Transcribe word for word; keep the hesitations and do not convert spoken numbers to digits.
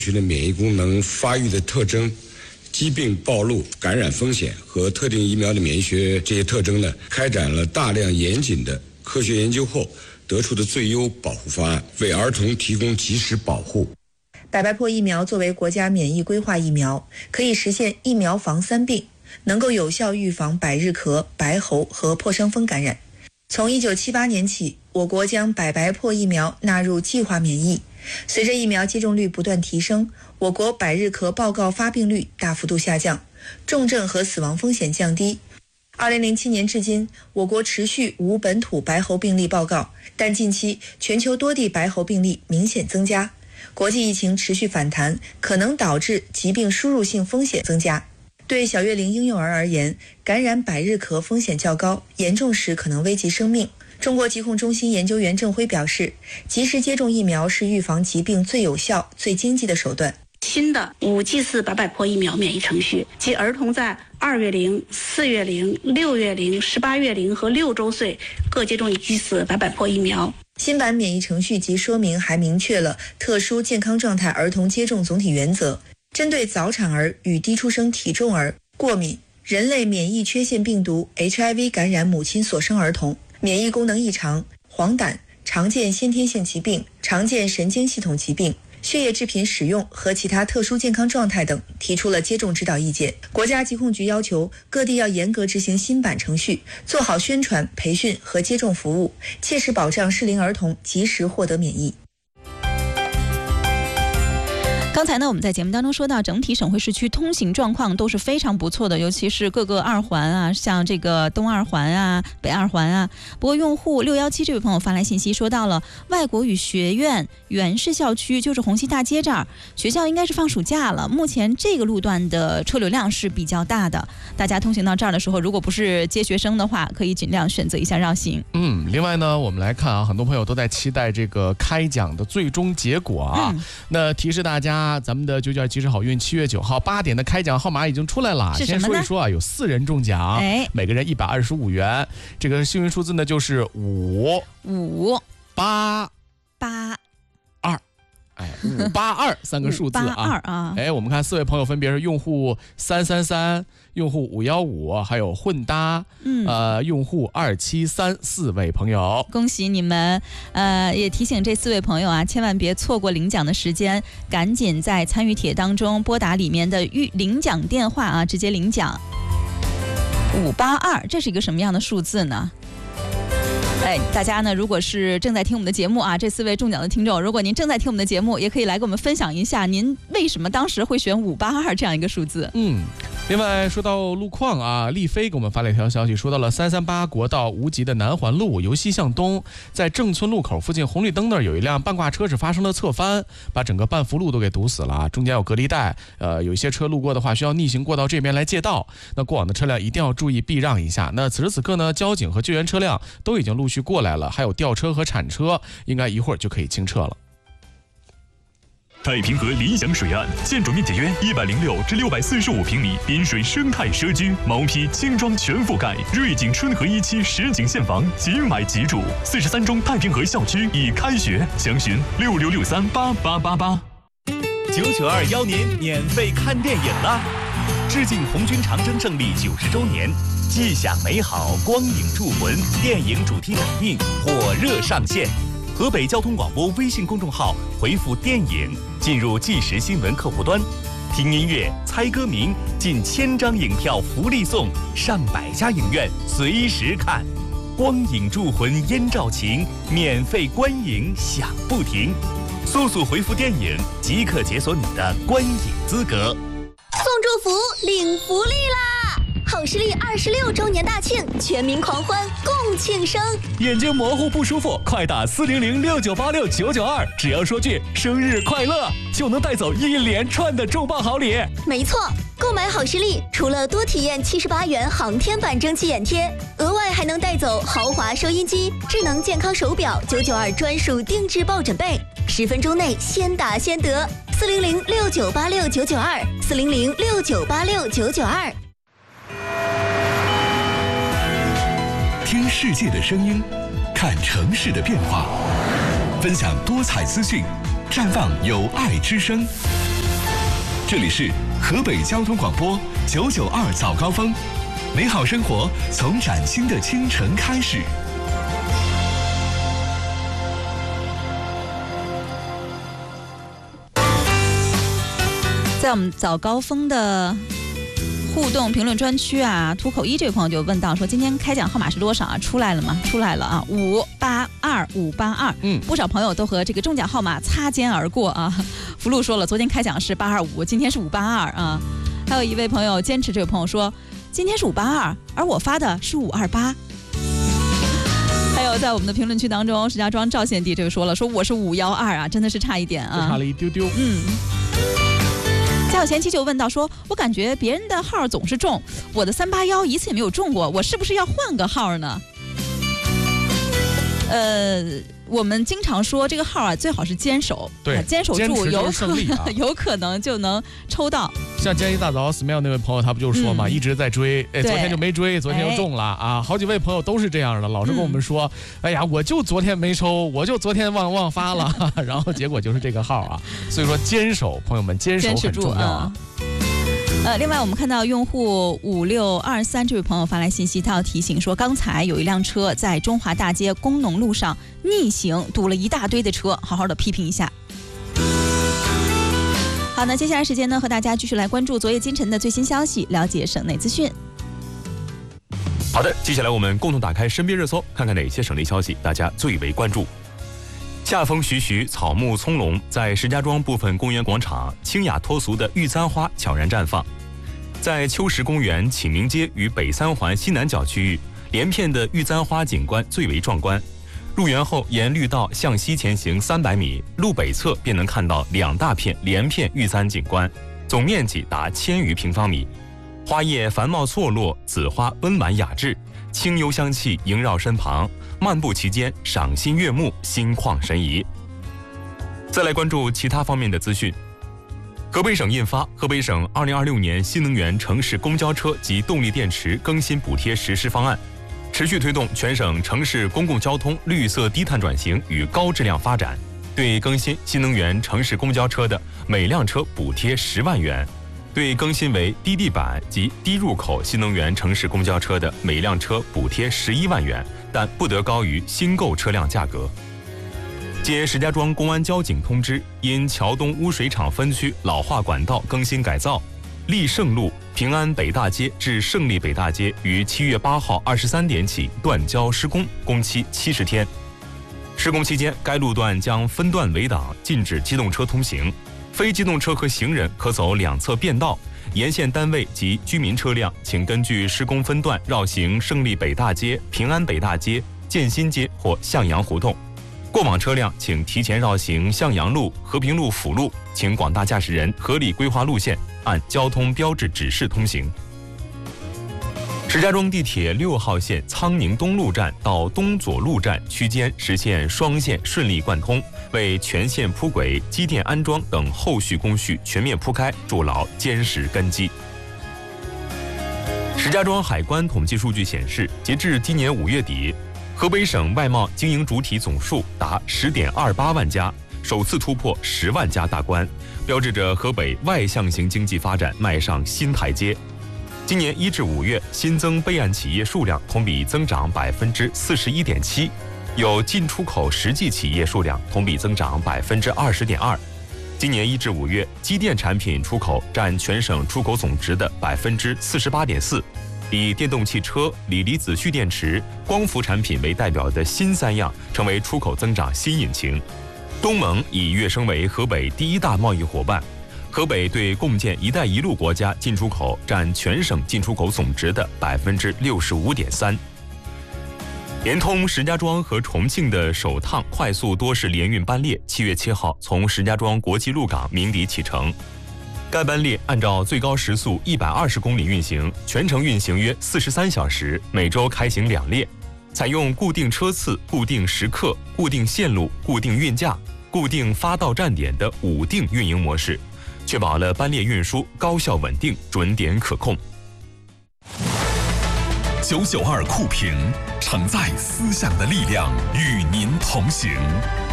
群的免疫功能发育的特征、疾病暴露、感染风险和特定疫苗的免疫学这些特征呢，开展了大量严谨的科学研究后得出的最优保护方案，为儿童提供及时保护。 百白破疫苗作为国家免疫规划疫苗，可以实现疫苗防三病，能够有效预防百日咳、白喉和破伤风感染。从一九七八年起，我国将百白破疫苗纳入计划免疫。随着疫苗接种率不断提升，我国百日咳报告发病率大幅度下降，重症和死亡风险降低。二零零七年至今，我国持续无本土白喉病例报告，但近期全球多地白喉病例明显增加，国际疫情持续反弹，可能导致疾病输入性风险增加。对小月龄婴幼儿而言，感染百日咳风险较高，严重时可能危及生命。中国疾控中心研究员郑辉表示，及时接种疫苗是预防疾病最有效、最经济的手段。 新的五剂次百百破疫苗免疫程序，即儿童在二月龄、四月龄、六月龄、十八月龄和六周岁各接种一剂次百百破疫苗。 新版免疫程序及说明还明确了特殊健康状态儿童接种总体原则，针对早产儿与低出生体重儿、过敏、人类免疫缺陷病毒 H I V 感染母亲所生儿童、免疫功能异常、黄疸、常见先天性疾病、常见神经系统疾病、血液制品使用和其他特殊健康状态等提出了接种指导意见。国家疾控局要求各地要严格执行新版程序，做好宣传、培训和接种服务，切实保障适龄儿童及时获得免疫。 刚才呢，我们在节目当中说到，整体省会市区通行状况都是非常不错的，尤其是各个二环啊，像这个东二环啊、北二环啊。不过，用户六一七这位朋友发来信息，说到了外国语学院原市校区，就是红旗大街这儿，学校应该是放暑假了。目前这个路段的车流量是比较大的，大家通行到这儿的时候，如果不是接学生的话，可以尽量选择一下绕行。 嗯，另外呢，我们来看啊，很多朋友都在期待这个开奖的最终结果啊。嗯、那提示大家。咱们的九九二即时好运七月九号八点的开奖号码已经出来了，先说一说啊，有四人中奖，哎，每个人一百二十五元。这个幸运数字呢就是五五八八二，哎，五八二三个数字啊。 二啊， 哎，我们看四位朋友分别是用户三三三。用户五一五，还有混搭，嗯，呃，用户二七三四位朋友， 恭喜你们！呃，也提醒这四位朋友啊，千万别错过领奖的时间，赶紧在参与帖当中拨打里面的预领奖电话啊，直接领奖。五八二，这是一个什么样的数字呢？哎，大家呢，如果是正在听我们的节目啊，这四位中奖的听众，如果您正在听我们的节目，也可以来给我们分享一下，您为什么当时会选五八二这样一个数字？ 嗯，另外说到路况啊，丽飞给我们发了一条消息，说到了三三八国道无极的南环路由西向东，在正村路口附近红绿灯那儿有一辆半挂车是发生了侧翻，把整个半幅路都给堵死了，中间有隔离带，呃，有一些车路过的话需要逆行过到这边来借道，那过往的车辆一定要注意避让一下。那此时此刻呢，交警和救援车辆都已经陆续过来了，还有吊车和铲车，应该一会儿就可以清撤了。 太平河理想水岸，建筑面积约一百零六至六百四十五平米，滨水生态社区，毛坯轻装全覆盖，瑞景春和一期实景现房，即买即住。四十三中太平河校区已开学，详询六六六三八八八八。 九九二邀您免费看电影了，致敬红军长征胜利九十周年，既享美好，光影铸魂电影主题展映火热上线。河北交通广播微信公众号回复电影进入即时新闻客户端，听音乐猜歌名，近千张影票福利送，上百家影院随时看，光影铸魂燕赵情，免费观影享不停。速速回复电影即可解锁你的观影资格。 送祝福领福利啦！好视力二十六周年大庆，全民狂欢共庆生。 眼睛模糊不舒服，快打四零零六九八六九九二，只要说句生日快乐，就能带走一连串的重磅好礼。 没错，购买好视力，除了多体验七十八元航天版蒸汽眼贴，额外还能带走豪华收音机、智能健康手表、九九二专属定制抱枕被，十分钟内先打先得。四零零六九八六九九二，四零零六九八六九九二。 听世界的声音，看城市的变化，分享多彩资讯，绽放有爱之声。 这里是河北交通广播九九二早高峰，美好生活从崭新的清晨开始。 在我们早高峰的互动评论专区啊，土口一这位朋友就问到说，今天开奖号码是多少啊？出来了吗？出来了啊，五八二五八二。嗯，不少朋友都和这个中奖号码擦肩而过啊。福禄说了，昨天开奖是八二五，今天是五八二啊。还有一位朋友坚持，这位朋友说，今天是五八二，而我发的是五二八。还有在我们的评论区当中，石家庄赵县帝这位说了，说我是五幺二啊，真的是差一点啊， 差了一丢丢。 嗯。家有前妻就问到说，我感觉别人的号总是中，我的三八幺一次也没有中过，我是不是要换个号呢？呃，我们经常说这个号啊，最好是坚守， 对， 坚守住，有可能、 啊、 有可能就能抽到。 像今天一大早 Smile 那位朋友，他不就说嘛、嗯，一直在追，哎，昨天就没追，昨天又中了、哎、啊！好几位朋友都是这样的，老是跟我们说，嗯、哎呀，我就昨天没抽，我就昨天忘忘发了，然后结果就是这个号啊。所以说坚守，朋友们，坚守很重要啊。 呃，另外我们看到用户五六二三这位朋友发来信息，他要提醒说，刚才有一辆车在中华大街工农路上逆行，堵了一大堆的车，好好的批评一下。好，那接下来时间呢，和大家继续来关注昨夜今晨的最新消息，了解省内资讯。 好的，接下来我们共同打开身边热搜，看看哪些省内消息大家最为关注。夏风徐徐，草木葱茏，在石家庄部分公园广场，清雅脱俗的玉簪花悄然绽放。在秋实公园、启明街与北三环西南角区域，连片的玉簪花景观最为壮观。入园后，沿绿道向西前行三百米，路北侧便能看到两大片连片玉簪景观，总面积达千余平方米。花叶繁茂错落，紫花温婉雅致，清幽香气萦绕身旁，漫步其间，赏心悦目，心旷神怡。再来关注其他方面的资讯。河北省印发《河北省二零二六年新能源城市公交车及动力电池更新补贴实施方案》，持续推动全省城市公共交通绿色低碳转型与高质量发展。对更新新能源城市公交车的每辆车补贴十万元，对更新为低地板及低入口新能源城市公交车的每辆车补贴十一万元，但不得高于新购车辆价格。接石家庄公安交警通知，因桥东污水厂分区老化管道更新改造，立胜路平安北大街至胜利北大街于七月八号二十三点起断交施工，工期七十天。施工期间，该路段将分段围挡，禁止机动车通行，非机动车和行人可走两侧便道。沿线单位及居民车辆，请根据施工分段绕行胜利北大街、平安北大街、建新街或向阳胡同。过往车辆请提前绕行向阳路、和平路辅路，请广大驾驶人合理规划路线，按交通标志指示通行。石家庄地铁六号线苍宁东路站到东左路站区间实现双线顺利贯通，为全线铺轨、机电安装等后续工序全面铺开筑牢坚实根基。石家庄海关统计数据显示，截至今年五月底，河北省外贸经营主体总数达十点二八万家，首次突破十万家大关，标志着河北外向型经济发展迈上新台阶。今年一至五月新增备案企业数量同比增长百分之四十一点七，有进出口实际企业数量同比增长百分之二十点二。今年一至五月，机电产品出口占全省出口总值的百分之四十八点四。以电动汽车、锂离子蓄电池、光伏产品为代表的新三样成为出口增长新引擎。东盟已跃升为河北第一大贸易伙伴。河北对共建“一带一路”国家进出口占全省进出口总值的百分之六十五点三。连通石家庄和重庆的首趟快速多式联运班列，七月七号从石家庄国际陆港鸣笛启程。该班列按照最高时速一百二十公里运行，全程运行约四十三小时，每周开行两列，采用固定车次、固定时刻、固定线路、固定运价、固定发到站点的五定运营模式，确保了班列运输高效稳定、准点可控。 九九二酷评承载思想的力量，与您同行。